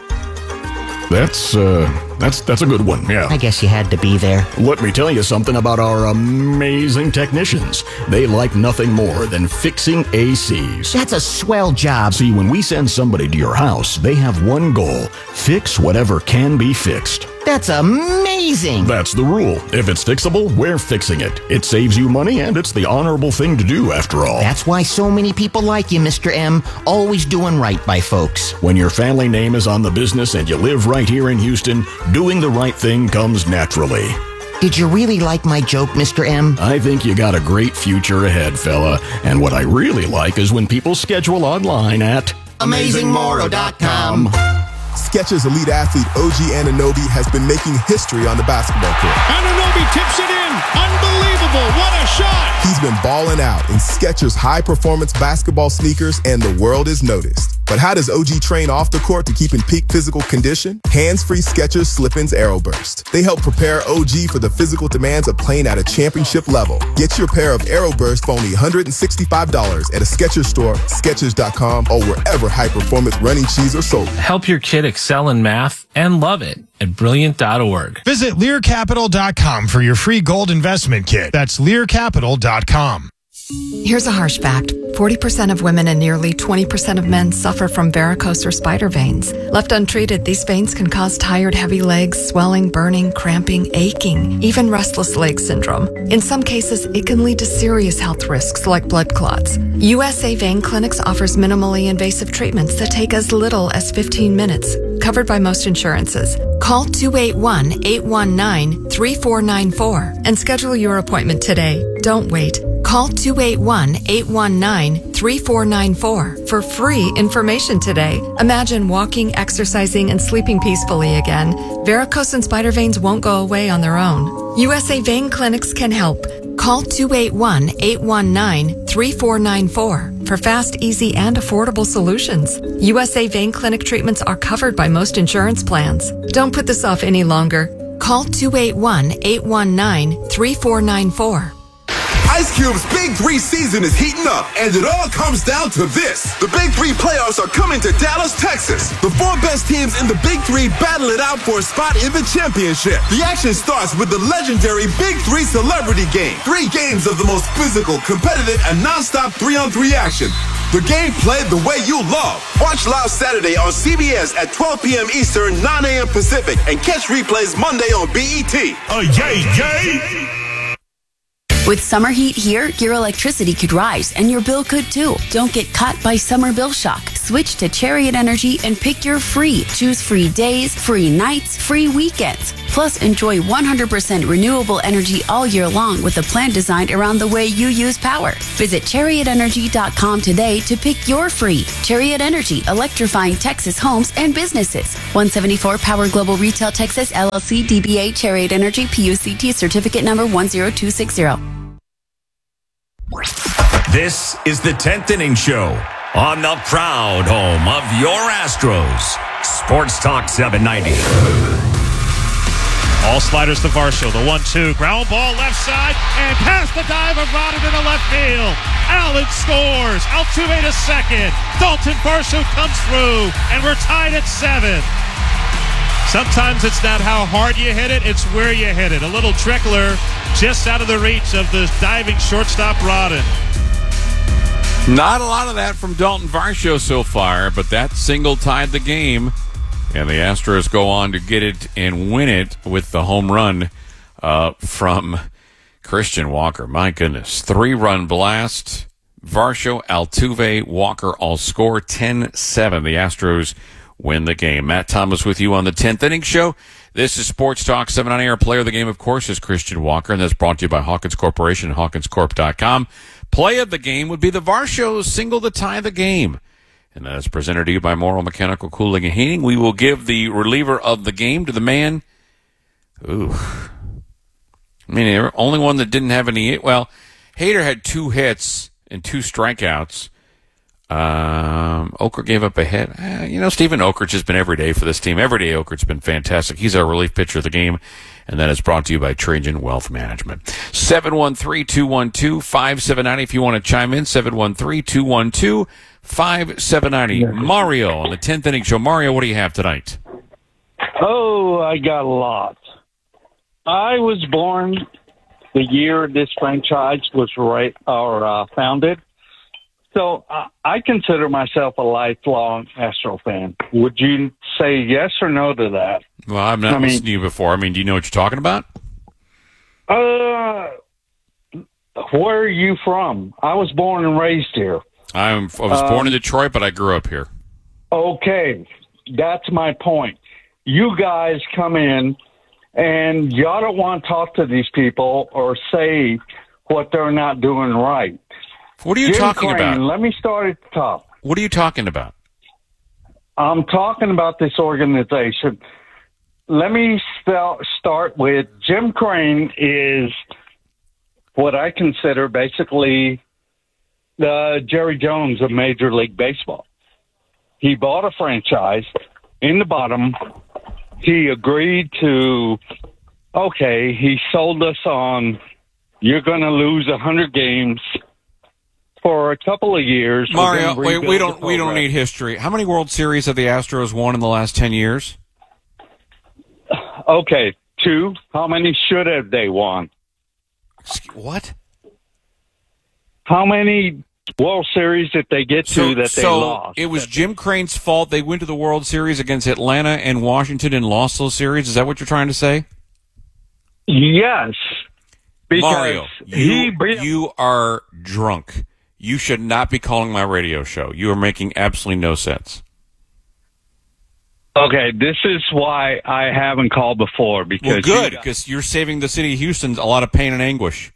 That's, uh, that's, that's a good one, yeah. I guess you had to be there. Let me tell you something about our amazing technicians. They like nothing more than fixing A Cs. That's a swell job. See, when we send somebody to your house, they have one goal: fix whatever can be fixed. That's amazing. That's the rule. If it's fixable, we're fixing it. It saves you money, and it's the honorable thing to do, after all. That's why so many people like you, Mister M. Always doing right by folks. When your family name is on the business and you live right here in Houston, doing the right thing comes naturally. Did you really like my joke, Mister M? I think you got a great future ahead, fella. And what I really like is when people schedule online at amazing morrow dot com. Skechers elite athlete O G Anunoby has been making history on the basketball court. Anunoby tips it in. Unbelievable. What a shot. He's been balling out in Skechers high-performance basketball sneakers, and the world is noticed. But how does O G train off the court to keep in peak physical condition? Hands-free Skechers Slip-ins Aeroburst. They help prepare O G for the physical demands of playing at a championship level. Get your pair of Aeroburst for only one hundred sixty-five dollars at a Skechers store, Skechers dot com, or wherever high-performance running shoes are sold. Help your kid excel in math and love it at brilliant dot org. Visit Lear Capital dot com for your free gold investment kit. That's Lear Capital dot com. Here's a harsh fact. forty percent of women and nearly twenty percent of men suffer from varicose or spider veins. Left untreated, these veins can cause tired, heavy legs, swelling, burning, cramping, aching, even restless leg syndrome. In some cases, it can lead to serious health risks like blood clots. U S A Vein Clinics offers minimally invasive treatments that take as little as fifteen minutes, covered by most insurances. Call two eight one, eight one nine, three four nine four and schedule your appointment today. Don't wait. Call two eight one, eight one nine, three four nine four for free information today. Imagine walking, exercising, and sleeping peacefully again. Varicose and spider veins won't go away on their own. U S A Vein Clinics can help. Call two eight one, eight one nine, three four nine four for fast, easy, and affordable solutions. U S A Vein Clinic treatments are covered by most insurance plans. Don't put this off any longer. Call two eight one, eight one nine, three four nine four. Ice Cube's Big Three season is heating up, and it all comes down to this. The Big Three playoffs are coming to Dallas, Texas. The four best teams in the Big Three battle it out for a spot in the championship. The action starts with the legendary Big Three Celebrity Game. Three games of the most physical, competitive, and non-stop three-on-three action. The game played the way you love. Watch live Saturday on C B S at twelve p.m. Eastern, nine a.m. Pacific, and catch replays Monday on B E T. Oh, yay, yay! With summer heat here, your electricity could rise and your bill could too. Don't get caught by summer bill shock. Switch to Chariot Energy and pick your free. Choose free days, free nights, free weekends. Plus, enjoy one hundred percent renewable energy all year long with a plan designed around the way you use power. Visit chariot energy dot com today to pick your free. Chariot Energy, electrifying Texas homes and businesses. one seventy-four Power Global Retail Texas, L L C, D B A, Chariot Energy, P U C T, certificate number one zero two six zero. This is the tenth Inning Show on the proud home of your Astros. Sports Talk seven ninety. All sliders to Varsho. The one two. Ground ball left side. And past the dive of Rodden into left field. Allen scores. Altuve to second. Dalton Varsho comes through. And we're tied at seven. Sometimes it's not how hard you hit it, it's where you hit it. A little trickler just out of the reach of the diving shortstop Rodden. Not a lot of that from Dalton Varsho so far, but that single tied the game. And the Astros go on to get it and win it with the home run uh, from Christian Walker. My goodness. Three-run blast. Varsho, Altuve, Walker all score ten seven. The Astros win the game. Matt Thomas with you on the tenth Inning Show. This is Sports Talk seven on air. Player of the game, of course, is Christian Walker, and that's brought to you by Hawkins Corporation and hawkins corp dot com. Play of the game would be the Varsho single to tie the game. And that is presented to you by Morrow Mechanical Cooling and Heating. We will give the reliever of the game to the man. Ooh. I mean, the only one that didn't have any. Well, Hader had two hits and two strikeouts. Um, Okert gave up a hit. Eh, you know, Stephen Okert's has been every day for this team. Every day Okert's been fantastic. He's our relief pitcher of the game. And that is brought to you by Trajan Wealth Management. seven one three, two one two, five seven nine zero if you want to chime in. seven one three, two one two, five seven nine zero. Mario on the tenth Inning Show. Mario, what do you have tonight? Oh, I got a lot. I was born the year this franchise was right or uh, founded. So uh, I consider myself a lifelong Astro fan. Would you say yes or no to that? Well, I've not I mean, listened to you before. I mean, do you know what you're talking about? Uh, where are you from? I was born and raised here. I'm, I was born Um, in Detroit, but I grew up here. Okay, that's my point. You guys come in, and y'all don't want to talk to these people or say what they're not doing right. What are you Jim talking Crane, about? Let me start at the top. What are you talking about? I'm talking about this organization. Let me spell, start with Jim Crane is what I consider basically the Jerry Jones of Major League Baseball. He bought a franchise in the bottom. He agreed to, okay, he sold us on, you're going to lose one hundred games for a couple of years. Mario, wait, we don't we don't need history. How many World Series have the Astros won in the last ten years? Okay, two. How many should have they won? What? How many World Series did they get to So, that they so lost? it was Jim Crane's fault they went to the World Series against Atlanta and Washington and lost those series? Is that what you're trying to say? Yes. Because Mario, he you, you are drunk. You should not be calling my radio show. You are making absolutely no sense. Okay, this is why I haven't called before. Because Well, good, you- because you're saving the city of Houston a lot of pain and anguish.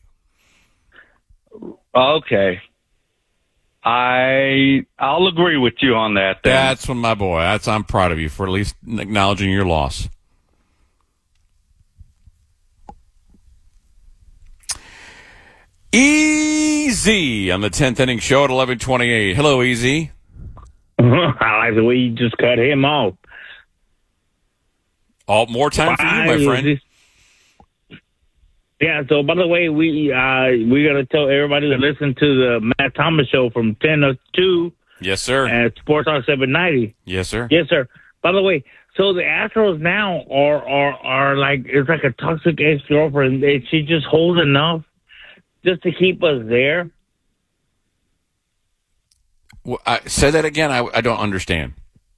Okay. I I'll agree with you on that. Then. That's what my boy. That's I'm proud of you for at least acknowledging your loss. Easy on the tenth Inning Show at eleven twenty-eight. Hello, Easy. I like the way you just cut him off. All more time for you, my Why friend. is this- Yeah. So, by the way, we uh, we gotta tell everybody to listen to the Matt Thomas show from ten to two Yes, sir. at Sports Talk seven ninety. Yes, sir. Yes, sir. By the way, so the Astros now are are are like it's like a toxic ex girlfriend. She just holds enough just to keep us there. Well, I, say that again. I, I don't understand.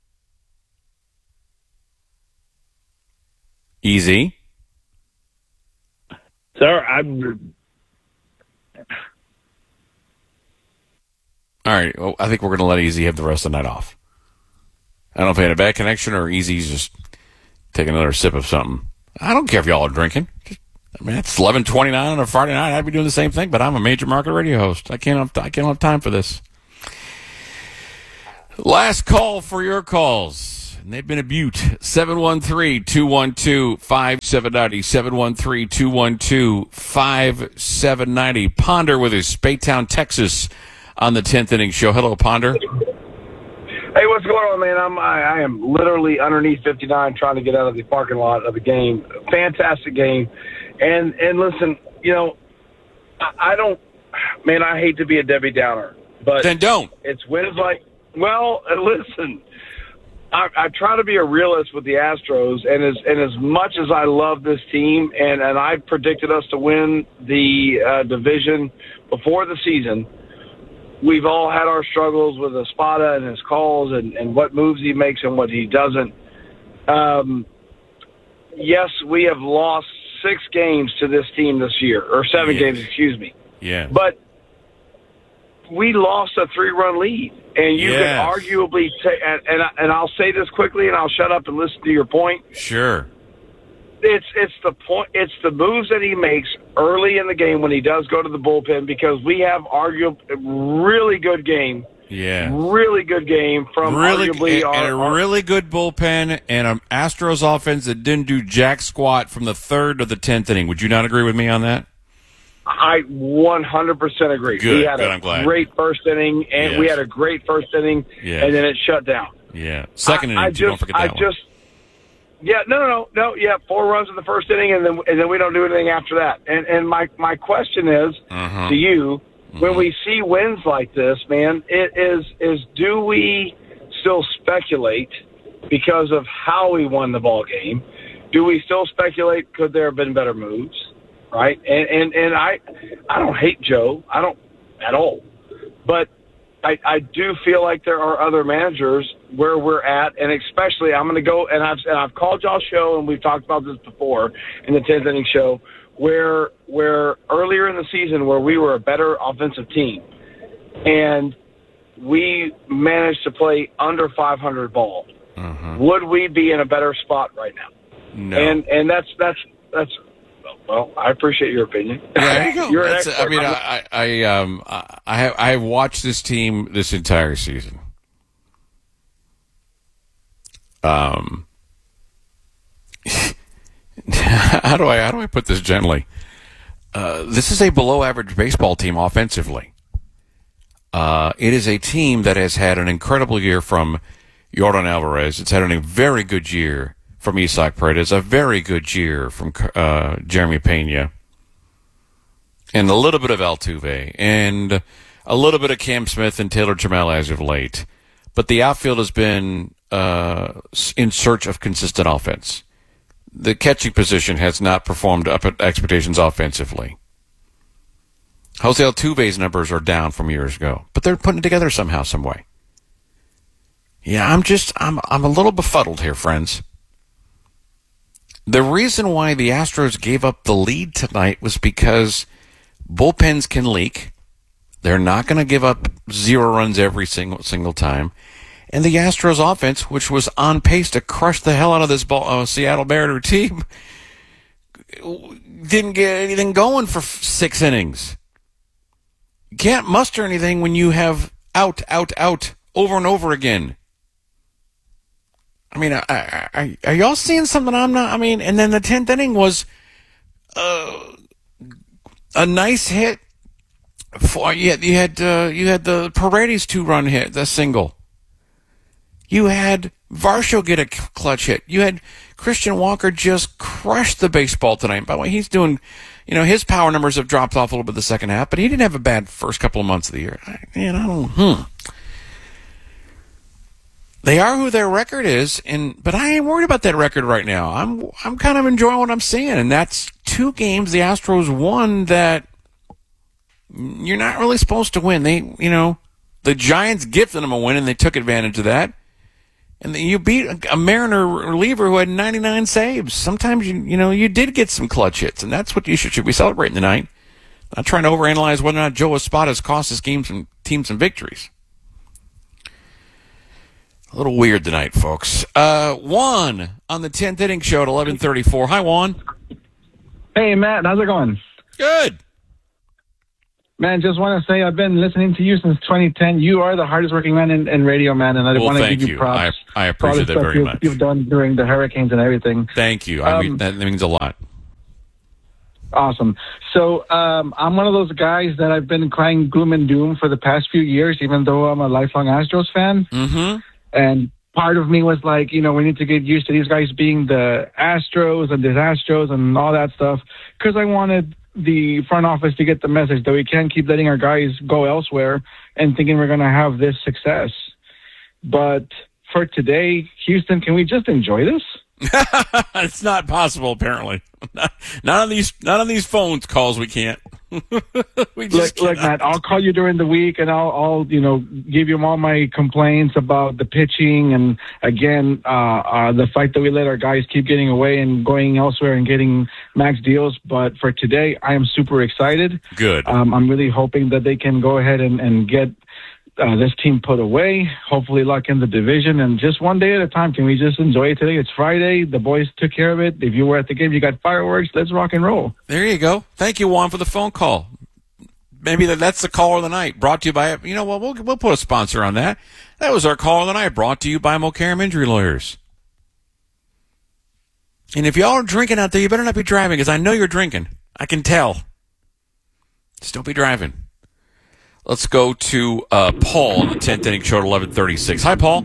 Easy. Sir, I'm. All right. Well, I think we're going to let Easy have the rest of the night off. I don't know if I had a bad connection or Easy's just taking another sip of something. I don't care if y'all are drinking. Just, I mean, it's eleven twenty-nine on a Friday night. I'd be doing the same thing, but I'm a major market radio host. I can't have, I can't have time for this. Last call for your calls. And they've been a beaut. seven one three, two one two, five seven nine zero. seven one three, two one two, five seven nine zero. Ponder with us, Baytown, Texas, on the tenth Inning Show. Hello, Ponder. Hey, what's going on, man? I'm I, I am literally underneath fifty-nine trying to get out of the parking lot of the game. Fantastic game. And and listen, you know, I, I don't, man, I hate to be a Debbie Downer. But then don't. It's wins like, well, listen, I, I try to be a realist with the Astros, and as and as much as I love this team, and, and I predicted us to win the uh, division before the season, we've all had our struggles with Espada and his calls and, and what moves he makes and what he doesn't. Um, yes, we have lost six games to this team this year, or seven yes. games, excuse me. Yeah. But we lost a three-run lead, and you yes. can arguably take. And, and and I'll say this quickly, and I'll shut up and listen to your point. Sure. It's it's the point. It's the moves that he makes early in the game when he does go to the bullpen, because we have arguably a really good game. Yeah. Really good game from really, arguably and, our, and a our, really good bullpen and an Astros offense that didn't do jack squat from the third to the tenth inning. Would you not agree with me on that? I one hundred percent agree. Good, we had good, a I'm glad. great first inning, and Yes. we had a great first inning, Yes. and then it shut down. Yeah. Second I, inning, I too, just, don't forget that I one. just, yeah, no, no, no, no, yeah, four runs in the first inning, and then and then we don't do anything after that. And and my my question is Uh-huh. to you, Mm-hmm. when we see wins like this, man, it is is do we still speculate because of how we won the ball game? Do we still speculate could there have been better moves? Right? And and and I I don't hate Joe. I don't at all. But I, I do feel like there are other managers where we're at, and especially I'm going to go, and I've and I've called y'all's show, and we've talked about this before in the tenth inning show, where where earlier in the season where we were a better offensive team, and we managed to play under five hundred ball. Uh-huh. Would we be in a better spot right now? No. And and that's that's that's. Well, I appreciate your opinion. There you go. You're an That's- expert. I mean, I, I, um, I have, I have watched this team this entire season. Um, how do I, how do I put this gently? Uh, this is a below-average baseball team offensively. Uh, it is a team that has had an incredible year from Yordan Alvarez. It's had a very good year from Isaac Paredes, a very good year from uh, Jeremy Pena, and a little bit of Altuve, and a little bit of Cam Smith and Taylor Trammell as of late. But the outfield has been uh, in search of consistent offense. The catching position has not performed up at expectations offensively. Jose Altuve's numbers are down from years ago, but they're putting it together somehow, some way. Yeah, I'm just, I'm, I'm a little befuddled here, friends. The reason why the Astros gave up the lead tonight was because bullpens can leak. They're not going to give up zero runs every single single time. And the Astros offense, which was on pace to crush the hell out of this ball, uh, Seattle Mariner team, didn't get anything going for six innings. You can't muster anything when you have out, out, out over and over again. I mean, I, I, I, are y'all seeing something I'm not? I mean, and then the tenth inning was uh, a nice hit. For, you had you had, uh, you had the Paredes two-run hit, the single. You had Varsho get a clutch hit. You had Christian Walker just crush the baseball tonight. By the way, he's doing, you know, his power numbers have dropped off a little bit the second half, but he didn't have a bad first couple of months of the year. I, man, I don't. Hmm. They are who their record is, and but I ain't worried about that record right now. I'm I'm kind of enjoying what I'm seeing, and that's two games the Astros won that you're not really supposed to win. They, you know, the Giants gifted them a win, and they took advantage of that. And then you beat a Mariner reliever who had ninety-nine saves. Sometimes you you know you did get some clutch hits, and that's what you should should be celebrating tonight. Not trying to overanalyze whether or not Joe Espada has cost his team some team some victories. A little weird tonight, folks. Uh, Juan on the tenth inning show at eleven thirty-four. Hi, Juan. Hey, Matt. How's it going? Good. Man, just want to say I've been listening to you since twenty ten. You are the hardest working man in, in radio, man, and I Well, want to thank give you you. props. I, I for all the appreciate that stuff very you've, much. You've done during the hurricanes and everything. Thank you. I mean, Um, that means a lot. Awesome. So um, I'm one of those guys that I've been crying gloom and doom for the past few years, even though I'm a lifelong Astros fan. Mm-hmm. And part of me was like, you know, we need to get used to these guys being the Astros and disastros and all that stuff, because I wanted the front office to get the message that we can't keep letting our guys go elsewhere and thinking we're going to have this success. But for today, Houston, can we just enjoy this? It's not possible, apparently. Not, not on these, not on these phones calls. We can't. we just look, look, Matt, I'll call you during the week, and I'll, I'll, you know, give you all my complaints about the pitching, and again, uh, uh, the fact that we let our guys keep getting away and going elsewhere and getting max deals. But for today, I am super excited. Good. Um, I'm really hoping that they can go ahead and, and get uh, this team put away, hopefully lock in the division, and just one day at a time. Can we just enjoy it today? It's Friday. The boys took care of it. If you were at the game, you got fireworks. Let's rock and roll. There you go. Thank you, Juan, for the phone call. Maybe that, that's the call of the night. Brought to you by, you know what, we'll, we'll put a sponsor on that. That was our call of the night, brought to you by Mokaram Injury Lawyers. And if y'all are drinking out there, you better not be driving, because I know you're drinking. I can tell. Just don't be driving. Let's go to uh, Paul on the tenth inning show at eleven thirty-six. Hi, Paul.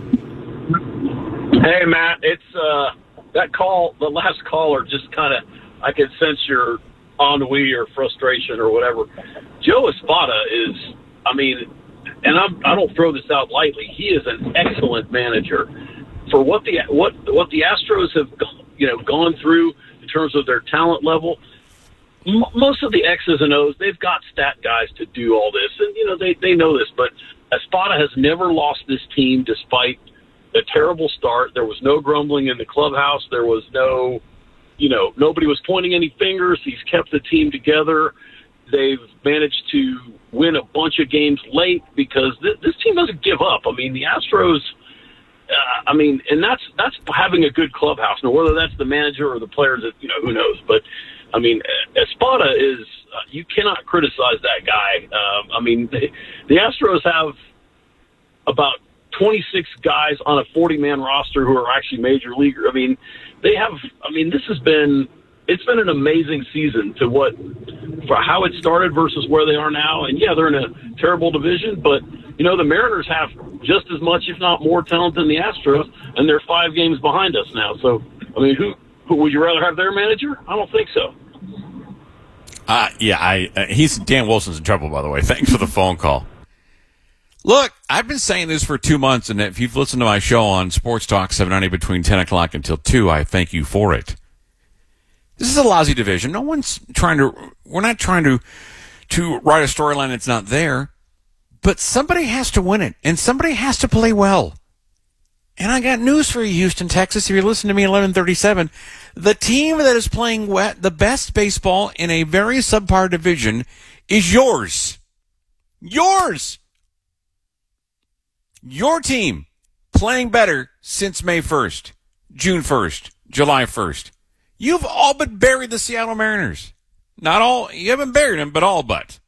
Hey, Matt. It's uh, that call, the last caller, just kind of, I can sense your ennui or frustration or whatever. Joe Espada is, I mean, and I'm, I don't throw this out lightly. He is an excellent manager for what the what what the Astros have, you know, gone through in terms of their talent level. M- most of the X's and O's, they've got stat guys to do all this, and you know they they know this. But Espada has never lost this team despite a terrible start. There was no grumbling in the clubhouse. There was no, you know, nobody was pointing any fingers. He's kept the team together. They've managed to win a bunch of games late because th- this team doesn't give up. I mean, the Astros, uh, I mean, and that's that's having a good clubhouse. Now, whether that's the manager or the players, that, you know, who knows. But, I mean, Espada is, uh, you cannot criticize that guy. Um, I mean, they, the Astros have about twenty-six guys on a forty-man roster who are actually major leaguer. I mean, they have, I mean, this has been, it's been an amazing season to what, for how it started versus where they are now. And yeah, they're in a terrible division, but you know, the Mariners have just as much, if not more talent than the Astros, and they're five games behind us now. So, I mean, who, who would you rather have their manager? I don't think so. Uh, yeah, I, uh, he's, Dan Wilson's in trouble, by the way. Thanks for the phone call. Look, I've been saying this for two months, and if you've listened to my show on Sports Talk seven ninety between ten o'clock until two, I thank you for it. This is a lousy division. No one's trying to, we're not trying to, to write a storyline that's not there, but somebody has to win it, and somebody has to play well. And I got news for you, Houston, Texas. If you're listening to me at eleven thirty-seven, the team that is playing wet, the best baseball in a very subpar division is yours. Yours! Your team playing better since May first, June first, July first. You've all but buried the Seattle Mariners. Not all, you haven't buried them, but all but.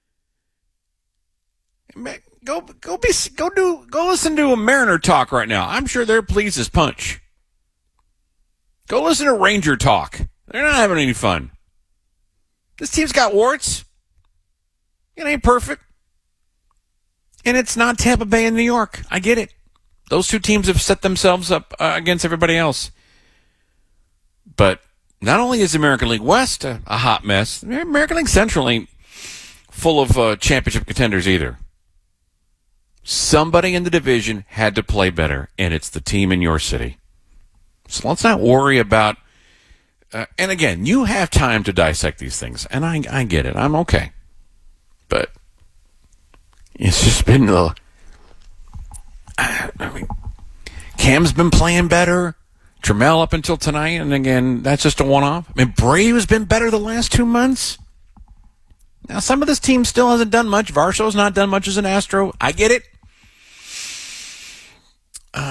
Go, go be, go do, go listen to a Mariner talk right now. I'm sure they're pleased as punch. Go listen to Ranger talk. They're not having any fun. This team's got warts. It ain't perfect. And it's not Tampa Bay and New York. I get it. Those two teams have set themselves up uh, against everybody else. But not only is the American League West a, a hot mess, the American League Central ain't full of uh, championship contenders either. Somebody in the division had to play better, and it's the team in your city. So let's not worry about... Uh, and again, you have time to dissect these things, and I, I get it. I'm okay. But... it's just been the. I mean, Cam's been playing better. Trammell up until tonight, and again, that's just a one-off. I mean, Braves been better the last two months. Now, some of this team still hasn't done much. Varsho's not done much as an Astro. I get it.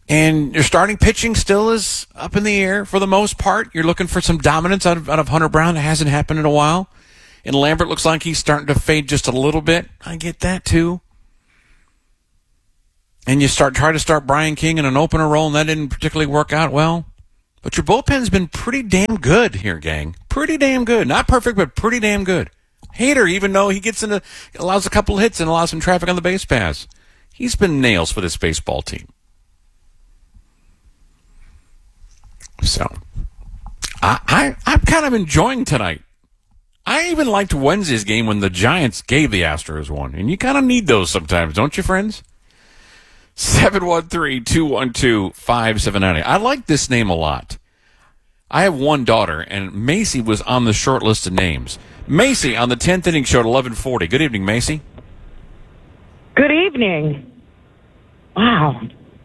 And your starting pitching still is up in the air for the most part. You're looking for some dominance out of, out of Hunter Brown. That hasn't happened in a while. And Lambert looks like he's starting to fade just a little bit. I get that too. And you start try to start Brian King in an opener role, and that didn't particularly work out well. But your bullpen's been pretty damn good here, gang. Pretty damn good. Not perfect, but pretty damn good. Hader, even though he gets into allows a couple of hits and allows some traffic on the base pass, he's been nails for this baseball team. So, I, I I'm kind of enjoying tonight. I even liked Wednesday's game when the Giants gave the Astros one, and you kind of need those sometimes, don't you, friends? seven one three, two one two, five seven nine zero. I like this name a lot. I have one daughter, and Macy was on the short list of names. Macy on the tenth inning show at eleven forty. Good evening, Macy. Good evening. Wow.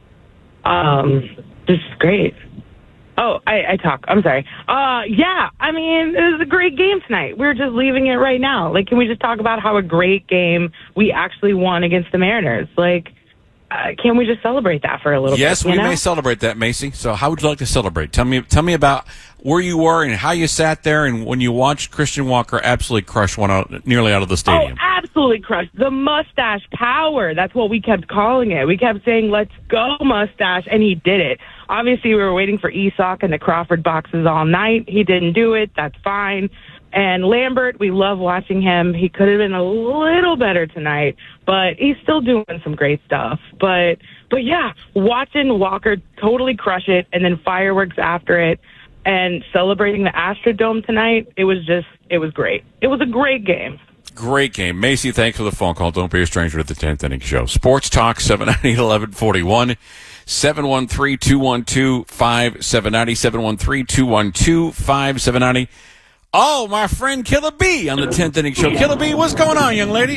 Um, this is great. Oh, I, I talk. I'm sorry. Uh, yeah, I mean, it was a great game tonight. We're just leaving it right now. Like, can we just talk about how a great game we actually won against the Mariners? Like, uh, can we just celebrate that for a little yes, bit? Yes, we know? may celebrate that, Macy. So how would you like to celebrate? Tell me tell me about where you were and how you sat there and when you watched Christian Walker absolutely crush one out, nearly out of the stadium. Oh, absolutely crushed. The mustache power. That's what we kept calling it. We kept saying, let's go, mustache, and he did it. Obviously, we were waiting for Isak and the Crawford boxes all night. He didn't do it. That's fine. And Lambert, we love watching him. He could have been a little better tonight, but he's still doing some great stuff. But, but yeah, watching Walker totally crush it and then fireworks after it and celebrating the Astrodome tonight, it was just, it was great. It was a great game. Great game. Macy, thanks for the phone call. Don't be a stranger at the tenth inning show. Sports Talk, seven ninety, eleven forty-one. seven one three, two one two, five seven nine zero. seven one three, two one two, five seven nine zero. Oh, my friend Killer B on the tenth inning show. Killer B, what's going on, young lady?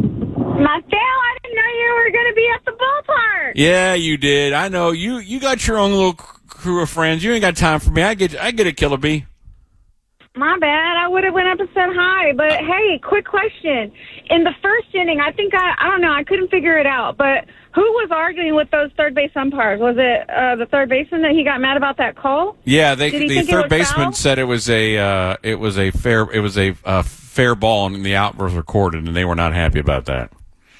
My Phil, I didn't know you were going to be at the ballpark. Yeah, you did. I know. You you got your own little crew of friends. You ain't got time for me. I get I get it, Killer B. My bad. I would have went up and said hi. But, hey, quick question. In the first inning, I think I, I don't know, I couldn't figure it out. But who was arguing with those third base umpires? Was it uh, the third baseman that he got mad about that call? Yeah, they, Did he the think third it was baseman foul? said it was a uh, it was a fair it was a uh, fair ball and the out was recorded, and they were not happy about that.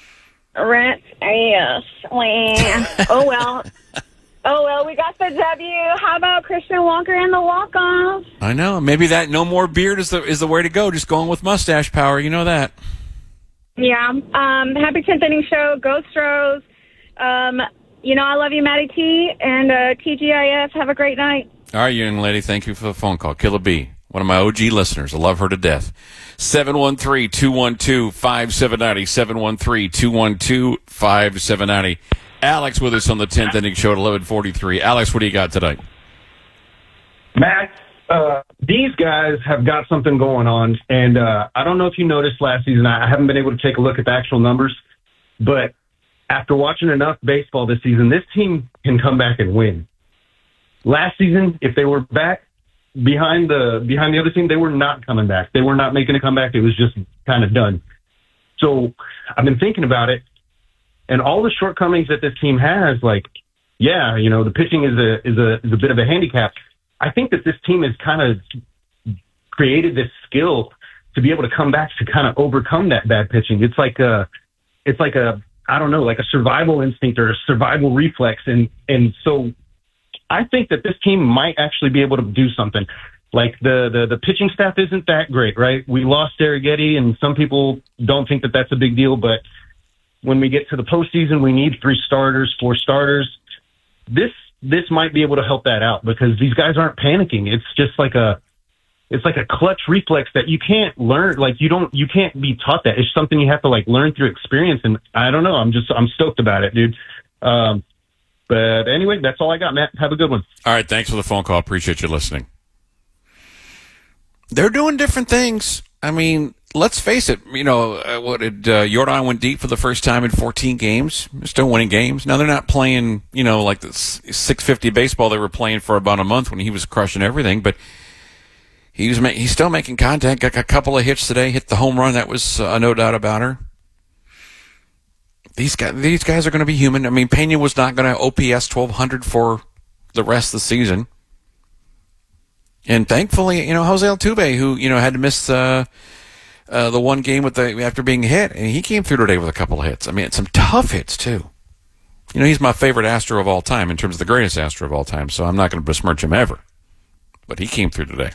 Rats ass. Wah. Oh, well. Oh, well, we got the W. How about Christian Walker and the walk-off? I know. Maybe that no more beard is the is the way to go. Just going with mustache power. You know that. Yeah. Um, happy tenth inning show. Go Stros. Um, you know I love you, Matty T. And uh, T G I F. Have a great night. All right, young lady. Thank you for the phone call. Killer B, one of my O G listeners. I love her to death. seven one three, two one two, five seven nine zero. seven one three, two one two, five seven nine zero. Alex with us on the tenth inning show at eleven forty-three. Alex, what do you got tonight? Max, uh, these guys have got something going on, and uh, I don't know if you noticed last season. I haven't been able to take a look at the actual numbers, but after watching enough baseball this season, this team can come back and win. Last season, if they were back behind the behind the other team, they were not coming back. They were not making a comeback. It was just kind of done. So I've been thinking about it. And all the shortcomings that this team has, like, yeah, you know, the pitching is a is a is a bit of a handicap. I think that this team has kind of created this skill to be able to come back to kind of overcome that bad pitching. It's like a, it's like a, I don't know, like a survival instinct or a survival reflex. And and so I think that this team might actually be able to do something. Like the the the pitching staff isn't that great, right? We lost Arrighetti, and some people don't think that that's a big deal, but when we get to the postseason, we need three starters, four starters. This this might be able to help that out because these guys aren't panicking. It's just like a it's like a clutch reflex that you can't learn. Like you don't you can't be taught that. It's something you have to like learn through experience. And I don't know. I'm just I'm stoked about it, dude. Um, but anyway, that's all I got, Matt. Have a good one. All right, thanks for the phone call. Appreciate you listening. They're doing different things. I mean, let's face it. You know, uh, what did uh, Jordan went deep for the first time in fourteen games? They're still winning games. Now they're not playing, you know, like the six fifty baseball they were playing for about a month when he was crushing everything. But he was ma- he's still making contact. Got a couple of hits today. Hit the home run. That was uh, no doubt about her. these guys, these guys are going to be human. I mean, Pena was not going to O P S twelve hundred for the rest of the season. And thankfully, you know, Jose Altuve, who, you know, had to miss uh, uh, the one game with the after being hit, and he came through today with a couple of hits. I mean, some tough hits, too. You know, he's my favorite Astro of all time in terms of the greatest Astro of all time, so I'm not going to besmirch him ever. But he came through today.